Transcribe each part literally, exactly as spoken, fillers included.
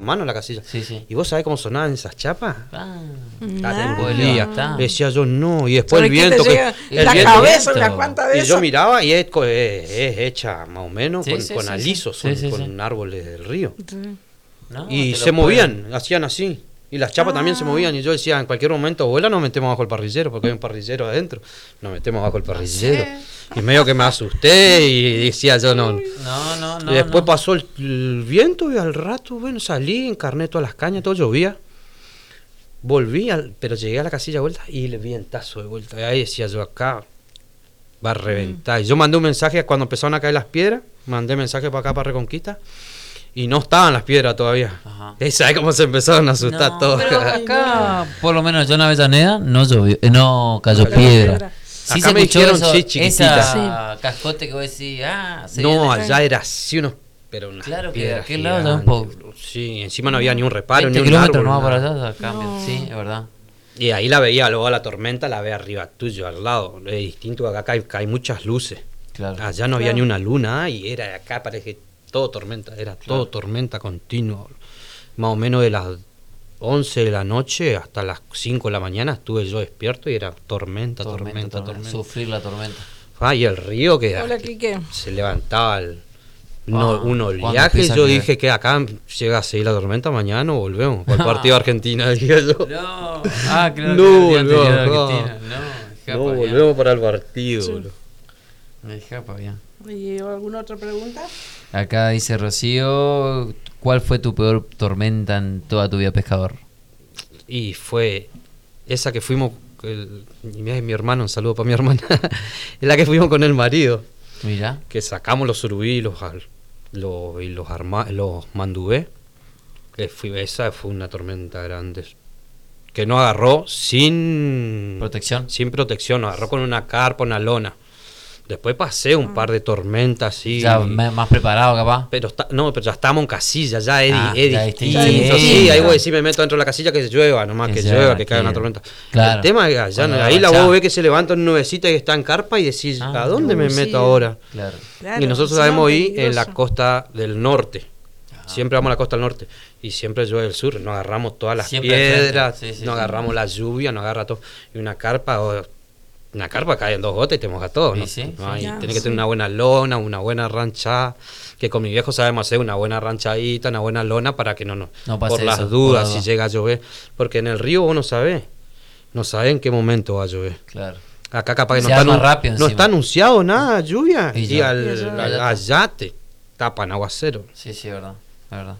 manos la casilla. Sí, sí. ¿Y vos sabés cómo sonaban esas chapas? Ah, La Nah. envolvía. Decía yo, no. Y después el ¿Sabes qué te viento. Que, llega el la viento- cabeza viento. unas cuantas de Y yo esas? miraba y es, co- es, es hecha más o menos Sí, con, sí, con sí, alisos, sí. con, Sí, sí, con sí. árboles del río. no, Y te lo se pueden- movían, hacían así. Y las chapas Ah. también se movían. Y yo decía, en cualquier momento, abuela, nos metemos bajo el parrillero, porque hay un parrillero adentro. Nos metemos bajo el parrillero. Y medio que me asusté y decía yo, no. No, no, no. y después no. pasó el, el viento y al rato, bueno, salí, encarné todas las cañas, todo llovía. Volví, al, pero llegué a la casilla de vuelta y el vientazo de vuelta. Y ahí decía yo, acá va a reventar. Y yo mandé un mensaje cuando empezaron a caer las piedras, mandé mensaje para acá, para Reconquista, y no estaban las piedras todavía. Ajá. Y sabes cómo se empezaron a asustar No, todos. pero acá, por lo menos yo en Avellaneda, no llovió, eh, no cayó No cayó piedra. piedra. Sí Acá se me escuchó dijeron, eso, sí, chiquitita. esa cascote que vos decís, ah, se No, viene. allá era así unos, pero unas Claro que de piedras aquel lado ya un poco. gigantes, Sí, encima no había ni un reparo, ni veinte un kilómetros árbol, nomás por nada. allá, ya cambia. No. Sí, es verdad. Y ahí la veía, luego la tormenta la ve arriba tuyo, al lado. Es distinto que acá hay, acá hay muchas luces. Claro. Allá no había Claro. ni una luna y era acá, parece todo tormenta, era todo tormenta continua. Más o menos de las once de la noche hasta las cinco de la mañana estuve yo despierto y era tormenta, tormenta, tormenta. Sufrir la tormenta. Ah, y el río que Hola, Quique. se levantaba el, no, Ah, un cuando oleaje. empieza Yo a caer. dije que acá llega a seguir la tormenta, mañana volvemos. Por el partido de Argentina, dije yo. No, ah, claro. No, que el día no, anterior a no. Argentina. No, No, japa, bien. volvemos para el partido. Sí. boludo. Me japa, bien. ¿Y alguna otra pregunta? Acá dice Rocío, ¿cuál fue tu peor tormenta en toda tu vida pescador? Y fue esa que fuimos, el, y mira, mi hermano, un saludo para mi hermana, es la que fuimos con el marido, Mira. que sacamos los surubí y los, al- los, y los, arma, los mandubé, que fui, esa fue una tormenta grande, que no agarró sin Protección. sin protección, nos agarró con una carpa, una lona. Después pasé un par de tormentas así. Ya me- más preparado capaz. Pero está, no, pero ya estamos en casilla, ya es, Ah, di- es ya es distinto. distinto. Sí, ahí voy a decir, me meto dentro de la casilla que llueva, nomás Que que, sea llueva, que caiga una tranquilo. tormenta. Claro. El tema es que allá, Cuando ahí la agachás. vos ves que se levanta una nubecita y está en carpa y decís, Ah, ¿a dónde me uh, meto sí. ahora? Claro. Claro, y nosotros encima sabemos ir en peligroso. la costa del norte. Ah. Siempre vamos a la costa del norte y siempre llueve el sur. Nos agarramos todas las Siempre al piedras, frente. Sí, sí, nos sí. agarramos la lluvia, nos agarra todo. Y una carpa, o- una carpa cae en dos gotas y te moja todo, ¿no? Sí, sí, No, sí. y Ya, tenés que sí. tener una buena lona, una buena rancha, que con mi viejo sabemos hacer una buena ranchadita, una buena lona para que no nos, No pase por las eso, dudas, por las si dudas. llega a llover, porque en el río vos no sabés, no sabés en qué momento va a llover. Claro. Acá capaz que no Se está, arma anun- rápido no encima. está anunciado nada, lluvia, Y y, ya. al, Y ya. al- allá te tapan aguacero. Sí, sí, es verdad. Es verdad.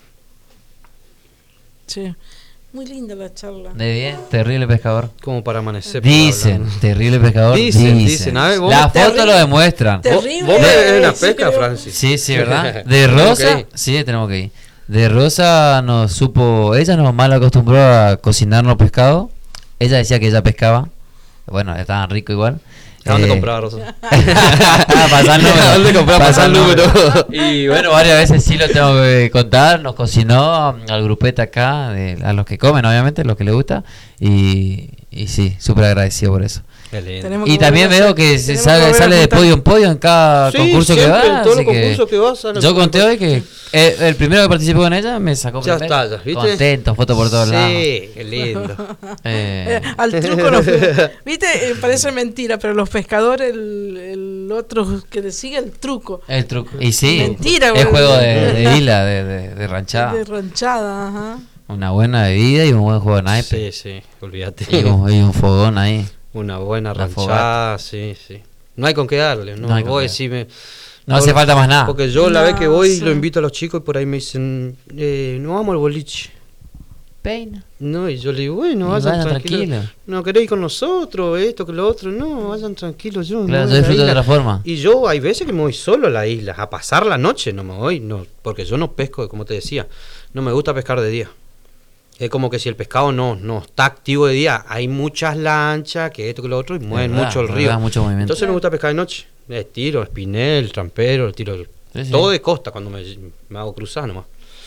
Sí. Muy linda la charla. De bien, terrible pescador. Como para amanecer. Dicen, hablando. terrible pescador. Dicen, dicen. A ver, vos- Las fotos Terrible. lo demuestran. Te- ¿Vos, Terrible, vos me ves la sí, pesca, creo. Francis? Sí, sí, ¿verdad? De Tenemos Rosa, que ir. sí, tenemos que ir. De Rosa nos supo, ella nos mal acostumbró a cocinarnos pescado. Ella decía que ella pescaba. Bueno, estaban ricos igual. ¿A dónde Eh, compraba, Rosa? Pasá el número. ¿A dónde compraba? Pasá Pasá el número. Y bueno, varias veces sí lo tengo que contar. Nos cocinó al grupete acá, de- a los que comen, obviamente, los que les gusta. Y, y sí, súper agradecido por eso. Qué lindo. Tenemos Y que también volver a veo hacer- que se tenemos sale, que volver a sale de juntar- podio en podio en cada Sí, concurso que siempre, va. en todos así los que concursos que vas, sale yo un conté podio. hoy que eh, el primero que participó con ella me sacó Ya primero. está, ya, ¿viste? Contento, foto por todos lados. Sí, qué lindo. Eh, Eh, al truco nos fuimos. Viste, Eh, parece mentira, pero los pescadores, el, el otro que le sigue el truco. el truco. Y sí, Mentira, es boludo. juego de, de isla, de, de, de ranchada. De ranchada, ajá. Una buena bebida y un buen juego de Sí, naipe. sí, olvídate. Y, un, y un fogón ahí. Una buena La ranchada, sí, sí. No hay con qué darle, ¿no? No hay con Vos qué. decime- No hace falta más nada. Porque yo la No, vez que voy sí. lo invito a los chicos y por ahí me dicen, eh, no vamos al boliche. Peina. No, y yo le digo, bueno, Y vayan vayan tranquilos. tranquilos. No queréis ir con nosotros, esto, que lo otro. No, vayan tranquilos, yo. Claro, no yo voy a la disfruto de isla. otra forma. Y yo hay veces que me voy solo a la isla, a pasar la noche, no me voy, no, porque yo no pesco, como te decía, no me gusta pescar de día. Es como que si el pescado no, no está activo de día, hay muchas lanchas, que esto, que lo otro, y mueven verdad, mucho el es río. verdad, mucho movimiento. Entonces me gusta pescar de noche. Eh, tiro, espinel, trampero, tiro Sí, sí. todo de costa cuando me, me hago cruzar nomás.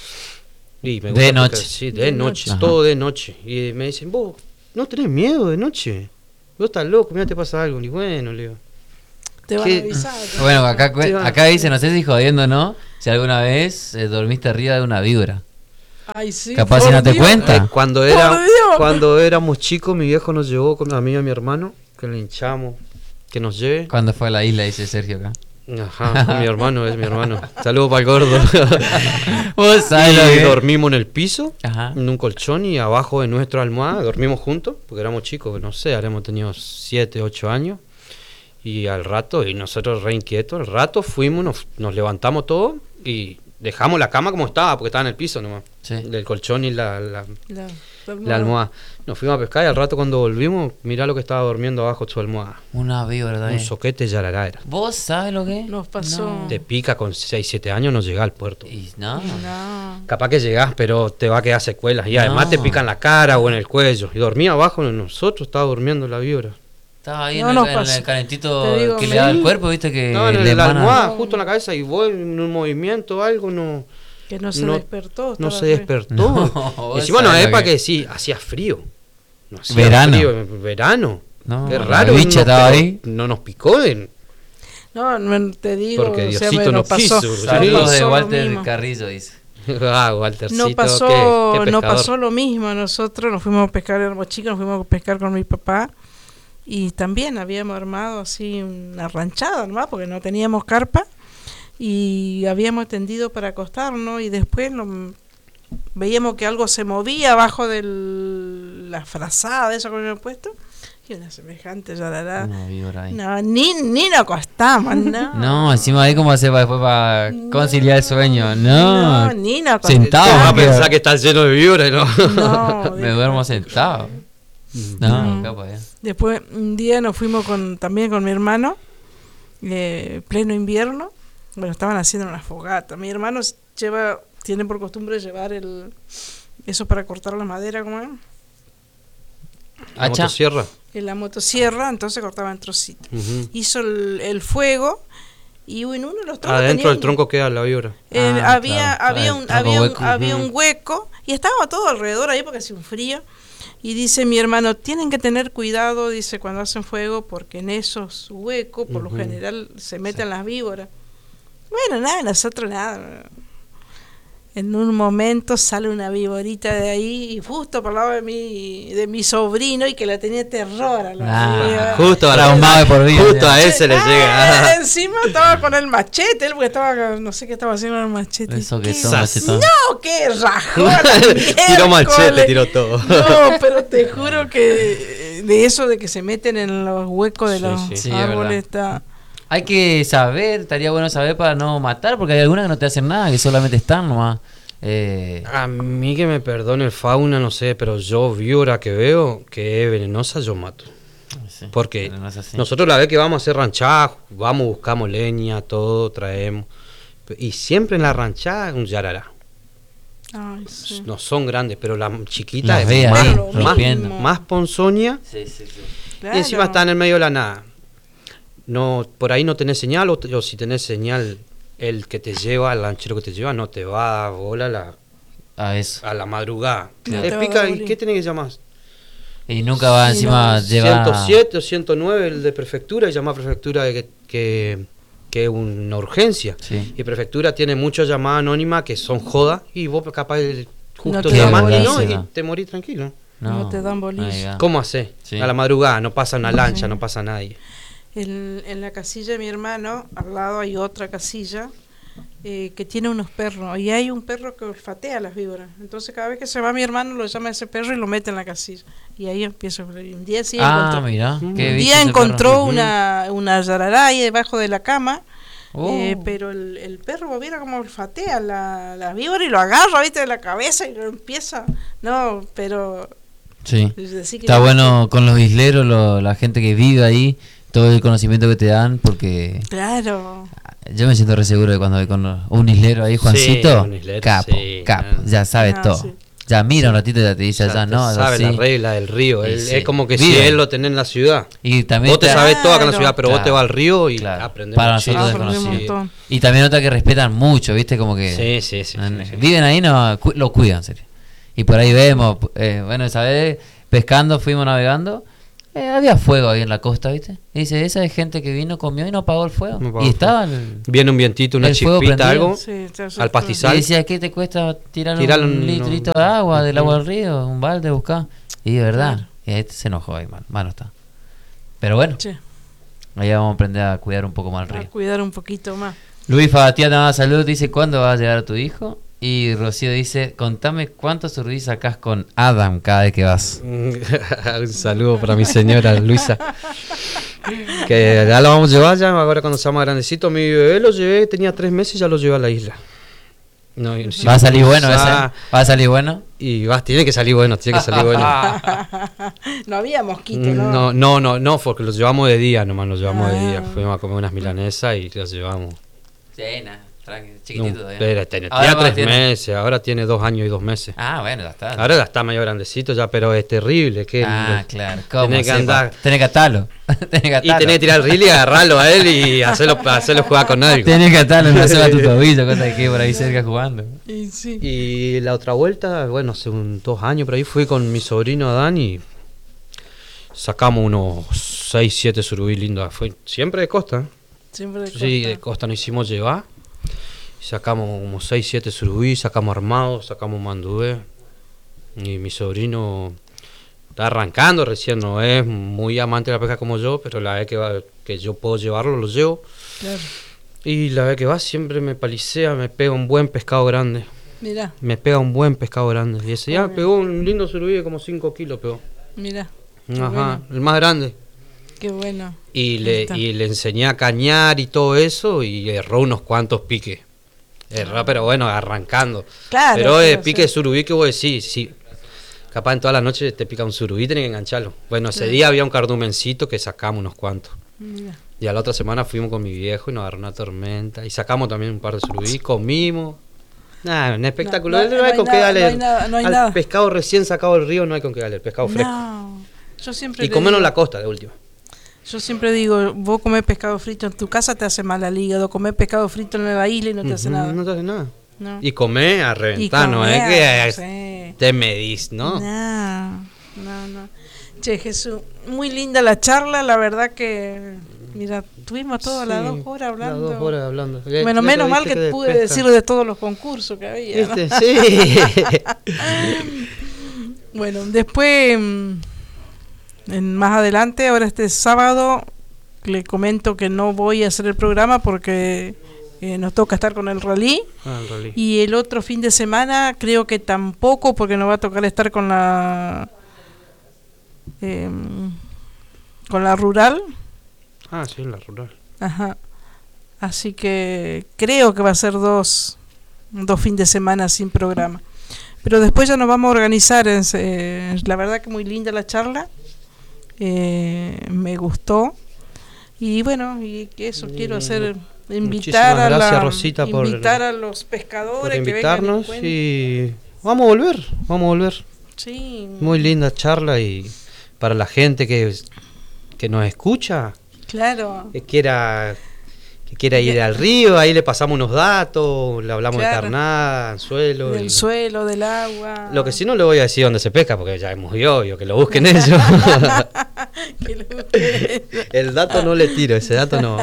Y me De gusta noche. pescar, sí, de, De noche, noche. todo de noche. Y me dicen, vos, ¿no tenés miedo de noche? Vos estás loco, mira te pasa algo. Y bueno, le digo. Te van ¿Qué? a avisar. Bueno, acá, Sí, va. acá dice, no sé si jodiendo o no, si alguna vez eh, dormiste arriba de una víbora. Ay, sí, Capaz por si no te Dios. cuenta. Eh, cuando, era, Por Dios. cuando éramos chicos, mi viejo nos llevó con a mí y a mi hermano, que le hinchamos, que nos lleve. Cuando fue a la isla, dice Sergio acá. Ajá, con mi hermano, es mi hermano. Saludos para el gordo. Vos sabés lo Y que- dormimos en el piso, Ajá. en un colchón, y abajo de nuestra almohada dormimos juntos, porque éramos chicos, no sé, habremos tenido siete, ocho años. Y al rato, y nosotros re inquietos, al rato fuimos, nos, nos levantamos todos y dejamos la cama como estaba, porque estaba en el piso nomás. Sí. Del colchón y la, la, La, la almohada. Nos fuimos a pescar y al rato cuando volvimos, mirá lo que estaba durmiendo abajo de su almohada. Una víbora Un también. soquete yarará era. ¿Vos sabés lo que es? Nos pasó. No. Te pica con seis, siete años, no llegás al puerto. Y no. No. Capaz que llegás, pero te va a quedar secuelas. Y además No. te pica en la cara o en el cuello. Y dormía abajo, nosotros estaba durmiendo la víbora. Estaba ahí No en, nos el, en pasó. el calentito Te digo, que le da sí. el cuerpo, viste que No, en le la emana- almohada, justo en la cabeza, y vos en un movimiento o algo, no, Que no se No- despertó. no estaba se re- despertó. No, Y vos encima en una sabés lo época que- que sí, hacía frío. No hacía Verano. frío, verano. No, Qué la raro. bicha no, estaba pero ahí. No nos picó de... No, no te digo. Porque o sea, Diosito bueno, no pasó, quiso, nos Sí. Saludos pasó de lo Walter mismo. Carrillo, dice. Ah, Waltercito, No pasó, qué- qué no pescador. pasó lo mismo. Nosotros nos fuimos a pescar, éramos chicos, nos fuimos a pescar con mi papá. Y también habíamos armado así una ranchada nomás, porque no teníamos carpa. Y habíamos tendido para acostarnos. Y después lo- veíamos que algo se movía abajo de la frazada de eso que habíamos puesto. Y una semejante yarará. Una víbora ahí. No, ni, ni nos acostamos, no. No, encima ahí cómo hacer para después para conciliar el sueño. No, No, ni nos Sentado, Vas a Ah, pensar pero- que está lleno de víboras, ¿no? No, me duermo sentado. No, No. capaz, eh. Después un día nos fuimos con también con mi hermano, eh, pleno invierno. Bueno, estaban haciendo una fogata. Mi hermano lleva, tiene por costumbre llevar el eso para cortar la madera, ¿cómo es? La Hacha. motosierra. En la motosierra, entonces cortaba en trocitos. Ujú. Hizo el, el fuego y en uno de los troncos Adentro tenía del un- tronco queda la víbora. Eh, Ah, había claro, había el un tronco había un, hueco. había Ujú. un hueco y estábamos todo alrededor ahí porque hacía un frío y dice mi hermano, tienen que tener cuidado, dice, cuando hacen fuego porque en esos huecos por lo Ujú. general se meten las víboras. Bueno, nada, nosotros nada. En un momento sale una víborita de ahí y justo por lado de mi de mi sobrino y que la tenía terror a la Ah, víbora. Justo a la- Traumado de por vida, Justo ya. a ese le Ah, llega. encima estaba con el machete, él porque estaba, no sé qué estaba haciendo con el machete. Eso que ¿Qué? son Sas- machetón. No, qué rajón. Tiró machete, tiró todo. No, pero te juro que eh, de eso de que se meten en los huecos de Sí, los sí. Sí, es árboles verdad. está. Hay que saber, estaría bueno saber para no matar, porque hay algunas que no te hacen nada, que solamente están nomás. Eh, A mí que me perdone el fauna, no sé, pero yo víbora que veo que es venenosa, yo mato. sí, Porque pero no es así. nosotros la vez que vamos a hacer ranchada, vamos, buscamos leña, todo, traemos. Y siempre en la ranchada un yarará. Ay, sí. No son grandes, pero la chiquita Las es ve más, ahí, Claro, más, rompiendo. más ponzoña Sí, sí, sí. Claro. y encima está en el medio de la nada. No, por ahí no tenés señal, o, te- o si tenés señal, el que te lleva, el lanchero que te lleva, no te va a dar bola a la, A eso. a la madrugada. No Te te va a pica, dar ¿y bola. qué tenés que llamar? Y nunca va Sí, encima no, llevar. ciento siete o ciento nueve el de prefectura, y llama a prefectura que, que, que es una urgencia. Sí. Y prefectura tiene muchas llamadas anónimas que son jodas y vos capaz el- No justo te llamás dan y no, bolilla. y te morís tranquilo. No te dan bolilla. ahí va. ¿Cómo haces? Sí. A la madrugada, no pasa una lancha, Sí. no pasa nadie. El- en la casilla de mi hermano, al lado hay otra casilla eh, que tiene unos perros. Y hay un perro que olfatea las víboras. Entonces cada vez que se va mi hermano lo llama a ese perro y lo mete en la casilla. Y ahí empieza. Y un día sí Ah, encontró. mira. Un qué Un bicho día ese encontró perro. una, una yarará ahí debajo de la cama. Oh. Eh, pero el, el perro, vos viera cómo olfatea la, la víbora y lo agarra, viste, de la cabeza y lo empieza. No, pero. Sí. decir que Está no- bueno con los isleros, lo- la gente que vive ahí, todo el conocimiento que te dan, porque Claro. yo me siento re seguro de cuando voy con los- un islero ahí, Juancito, un islero, capo, sí, capo, no. ya sabe Ah, todo. sí. Ya mira un ratito y ya te dice, Ya ya te no, sabe así. la regla del río. Y Él- sí. Es como que si Vive. él lo tenés en la ciudad. Y también Vos te te- sabés todo acá en la Claro. ciudad, pero vos te Claro. vas al río y Claro. aprendés Para muchísimo. nosotros Aprendí un desconocido. montón. Y también nota que respetan mucho, ¿viste? Como que Sí, sí, sí. en- sí, sí. viven ahí, no cu- lo cuidan, en serio. Y por ahí vemos, eh, bueno, esa vez pescando, fuimos navegando Eh, había fuego ahí en la costa, ¿viste? Y dice, esa es gente que vino, comió y no apagó el fuego. No apagó y el estaba el, Viene un vientito, una el fuego chispita, prendido. algo, Sí, ya se al fue. pastizal. Y decía, ¿qué te cuesta tirar Tirar un un- litrito no. de agua del agua Ujú. del río? Un balde, buscar. Y de verdad, Claro. y ahí se enojó ahí, mal, mal no está. Pero bueno, Che, allá vamos a aprender a cuidar un poco más el a río. cuidar un poquito más. Luis Fabatiana, salud, dice, ¿cuándo va a llegar tu hijo? Y Rocío dice, contame cuántos surubí sacás con Adam cada vez que vas. Un saludo para mi señora Luisa. Que ya lo vamos a llevar ya, ahora cuando sea más grandecito. Mi bebé lo llevé, tenía tres meses y ya lo llevé a la isla. No, y si ¿Va a salir bueno ese? cruza- ¿Va a salir bueno? Y vas, tiene que salir bueno, tiene que salir bueno. No había mosquito, ¿no? No, no, no, no, porque los llevamos de día nomás, los llevamos de Ah. día. Fuimos a comer unas milanesas y los llevamos. Sí, nada, tranqui, No, chiquitito todavía. pero tenía Ahora tenía más tres tiene. meses, ahora tiene dos años y dos meses. Ah, bueno, ya está. Ahora ya está medio grandecito ya, pero es terrible. Que ah, lo- claro. ¿Cómo tenés que sepa? andar. Tenés que atarlo. Tenés que Y atarlo. tenés que tirar el reel y agarrarlo a él y hacerlo, hacerlo jugar con algo. Tenés que atarlo, no se va a tu tobillo, cosa que quede por ahí cerca jugando. Y sí. Y la otra vuelta, bueno, hace un, dos años por ahí fui con mi sobrino Adán y sacamos unos seis, siete surubí lindos. Fue siempre de costa, ¿eh? Siempre de Sí, costa. de costa nos hicimos llevar. Y sacamos como seis, siete surubí, sacamos armados, sacamos mandubé. Y mi sobrino está arrancando recién, no es muy amante de la pesca como yo, pero la vez que, va, que yo puedo llevarlo, lo llevo. Claro. Y la vez que va siempre me palicea, me pega un buen pescado grande. Mirá, Me pega un buen pescado grande. Y ese ya Muy bien. pegó un lindo surubí de como cinco kilos, pegó. mirá. Qué Ajá, bueno. el más grande. Qué bueno. Y Ahí le, está. y le enseñé a cañar y todo eso y erró unos cuantos piques. Erró, pero bueno, arrancando. Claro. pero es pero pique sí. de surubí que vos decís, sí. Capaz en toda la noche te pica un surubí y tenés que engancharlo. Bueno, ese Claro. día había un cardumencito que sacamos unos cuantos. Mirá. Y a la otra semana fuimos con mi viejo y nos agarró una tormenta. Y sacamos también un par de surubí, comimos. Nada, un espectáculo. No, No, no, no no hay hay con qué nada, darle. no hay nada, no hay al nada. pescado recién sacado del río no hay con qué darle. El pescado fresco. No. Yo siempre Y te comernos digo- la costa de última. Yo siempre digo, vos comés pescado frito en tu casa te hace mal al hígado, comés pescado frito en la isla y no te hace Ujú, nada. No te hace nada. No. Y comés a Y reventar, no comer, es que sí. te medís, ¿no? No, no, no. Che, Jesús, muy linda la charla, la verdad que, mira, tuvimos todas las Sí, dos horas hablando. Las dos horas hablando. Bueno, Eh, menos viste mal que de pude pesca. decir de todos los concursos que había. ¿no? ¿Viste? Sí. Bueno, después, mm, en, más adelante, ahora este sábado, le comento que no voy a hacer el programa porque eh, nos toca estar con el rally. Ah, el rally. Y el otro fin de semana creo que tampoco porque nos va a tocar estar con la eh, con la rural. Ah, sí, en la rural. Ajá. Así que creo que va a ser dos dos fines de semana sin programa. Pero después ya nos vamos a organizar. Es, eh, la verdad que muy linda la charla. Eh, me gustó. Y bueno, y que eso quiero hacer, invitar a, gracias, la, Rosita, por- invitar a los pescadores Por que vengan y invitarnos cuenten. y vamos a volver, vamos a volver. Sí, Muy linda charla y para la gente que, que nos escucha, claro. que quiera que quiera ir al río, ahí le pasamos unos datos, le hablamos Claro. de carnada, anzuelo. Del y- suelo, del agua. Lo que sí no le voy a decir dónde se pesca, porque ya es muy obvio, que lo busquen ellos. Que lo- El dato no le tiro, ese dato no.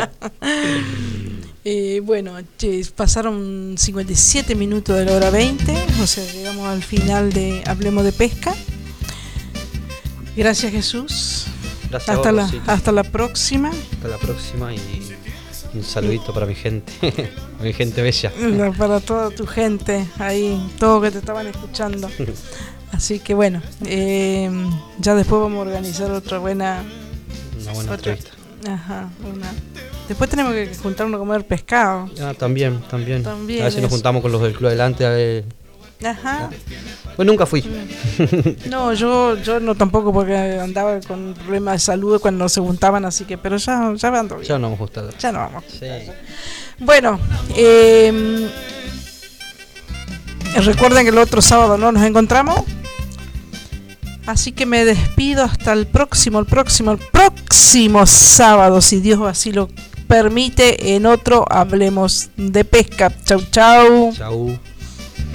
Eh, bueno, che, pasaron cincuenta y siete minutos de la hora veinte, o sea, llegamos al final de Hablemos de Pesca. Gracias, Jesús. Gracias a Hasta vos, la, Rosita. hasta la próxima. Hasta la próxima y un saludito para mi gente, mi gente bella. Para toda tu gente ahí, todos que te estaban escuchando. Así que bueno, eh, ya después vamos a organizar otra buena. Una buena otra- entrevista. Ajá, una. Después tenemos que juntarnos a comer pescado. Ah, también, también. También a ver si nos eso. juntamos con los del club adelante a ver. Ajá. Pues nunca fui. No, yo yo no tampoco porque andaba con problemas de salud cuando se juntaban, así que, pero ya, ya ando bien. Ya no hemos gustado. Ya no vamos. Sí. Bueno, eh, recuerden que el otro sábado no nos encontramos. Así que me despido hasta el próximo, el próximo, el próximo sábado, si Dios así lo permite, en otro Hablemos de Pesca. Chau, chau. Chau.